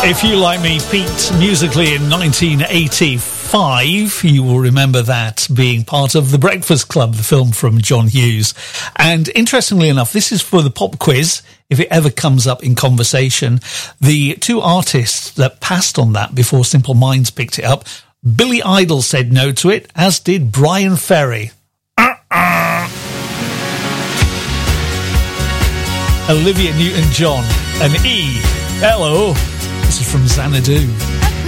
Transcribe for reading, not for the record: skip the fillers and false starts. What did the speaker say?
If you, like me, peaked musically in 1985, you will remember that being part of The Breakfast Club, the film from John Hughes. And interestingly enough, this is for the pop quiz, if it ever comes up in conversation. The two artists that passed on that before Simple Minds picked it up, Billy Idol said no to it, as did Brian Ferry. Olivia Newton-John and E. Hello. This is from Xanadu.